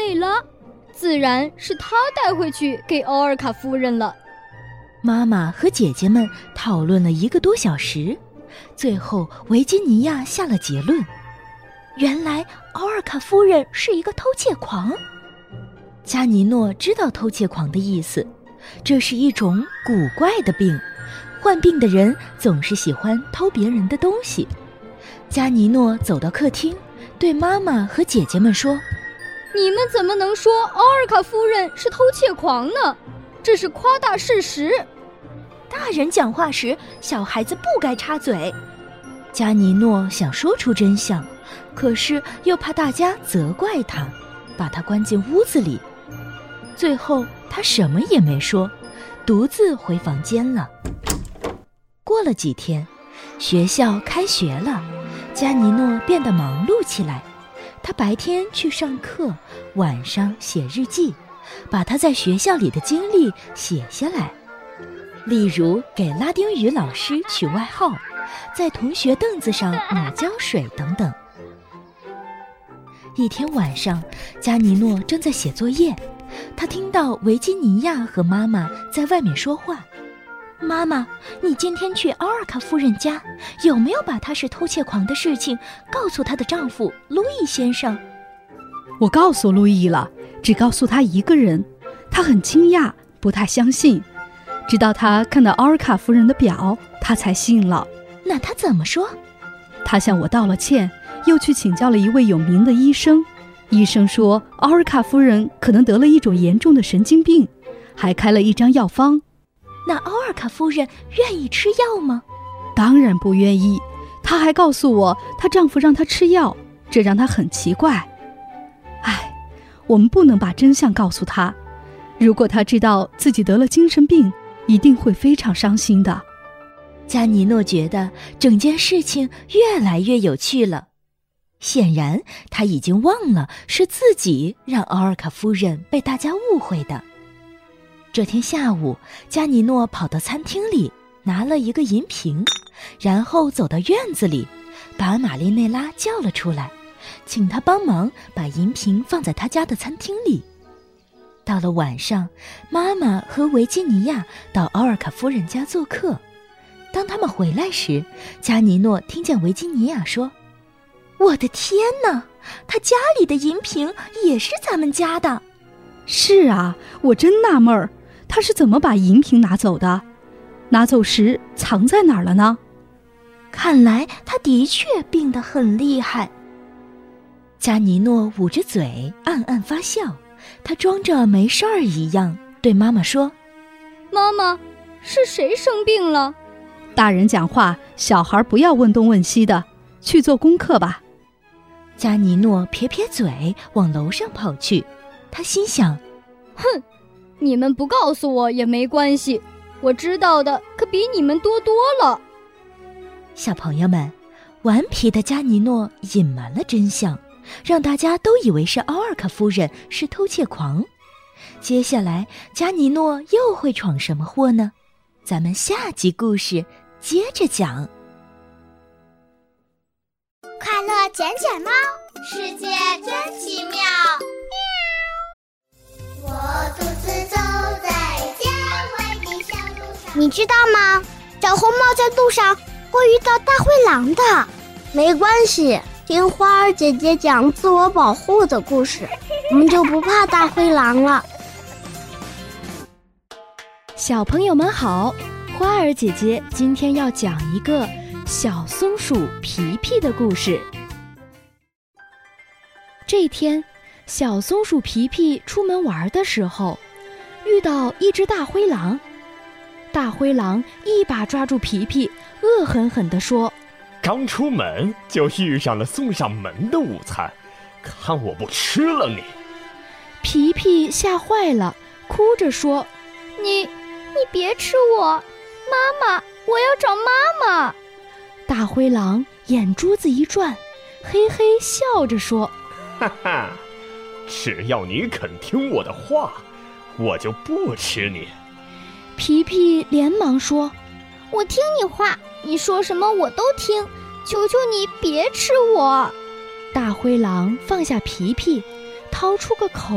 美了，自然是他带回去给奥尔卡夫人了。 妈妈和姐姐们讨论了1个多小时，最后维吉尼亚下了结论：原来奥尔卡夫人是一个偷窃狂。加尼诺知道偷窃狂的意思，这是一种古怪的病，患病的人总是喜欢偷别人的东西。加尼诺走到客厅，对妈妈和姐姐们说： 你们怎么能说奥尔卡夫人是偷窃狂呢？这是夸大事实。 大人讲话时，小孩子不该插嘴。加尼诺想说出真相，可是又怕大家责怪他，把他关进屋子里。最后他什么也没说，独自回房间了。过了几天，学校开学了，加尼诺变得忙碌起来。他白天去上课，晚上写日记，把他在学校里的经历写下来。例如给拉丁语老师取外号，在同学凳子上抹胶水等等。一天晚上，加尼诺正在写作业，他听到维吉尼亚和妈妈在外面说话。妈妈，你今天去奥尔卡夫人家，有没有把她是偷窃狂的事情告诉她的丈夫路易先生？ 我告诉路易了，只告诉他一个人，他很惊讶，不太相信，直到他看到奥尔卡夫人的表，他才信了。 那他怎么说？ 他向我道了歉，又去请教了一位有名的医生。医生说奥尔卡夫人可能得了一种严重的神经病，还开了一张药方。 那奥尔卡夫人愿意吃药吗？ 当然不愿意，她还告诉我她丈夫让她吃药，这让她很奇怪。唉，我们不能把真相告诉她，如果她知道自己得了精神病，一定会非常伤心的。 加尼诺觉得整件事情越来越有趣了，显然他已经忘了是自己让奥尔卡夫人被大家误会的。这天下午，加尼诺跑到餐厅里，拿了一个银瓶，然后走到院子里，把玛丽内拉叫了出来，请她帮忙把银瓶放在他家的餐厅里。到了晚上，妈妈和维吉尼亚到奥尔卡夫人家做客。当他们回来时，加尼诺听见维吉尼亚说：我的天哪，他家里的银瓶也是咱们家的。 是啊，我真纳闷儿，他是怎么把银瓶拿走的？拿走时藏在哪儿了呢？ 看来他的确病得很厉害。加尼诺捂着嘴暗暗发笑，他装着没事儿一样对妈妈说： 妈妈，是谁生病了？ 大人讲话，小孩不要问东问西的，去做功课吧。 加尼诺撇撇嘴往楼上跑去，他心想： 哼，你们不告诉我也没关系，我知道的可比你们多多了。 小朋友们，顽皮的加尼诺隐瞒了真相，让大家都以为是奥尔卡夫人是偷窃狂。接下来加尼诺又会闯什么祸呢？咱们下集故事接着讲。 快乐捡捡猫，世界真奇妙。我独自走在郊外的小路上。你知道吗？小红帽在路上会遇到大灰狼的。没关系，听花儿姐姐讲自我保护的故事，我们就不怕大灰狼了。 小朋友们好，花儿姐姐今天要讲一个小松鼠皮皮的故事。这天，小松鼠皮皮出门玩的时候，遇到一只大灰狼。大灰狼一把抓住皮皮，恶狠狠地说： 刚出门就遇上了送上门的午餐，看我不吃了你！ 皮皮吓坏了，哭着说： 你别吃我，妈妈，我要找妈妈。 大灰狼眼珠子一转，嘿嘿笑着说： 哈哈，只要你肯听我的话，我就不吃你。 皮皮连忙说： 我听你话，你说什么我都听，求求你别吃我。 大灰狼放下皮皮，掏出个口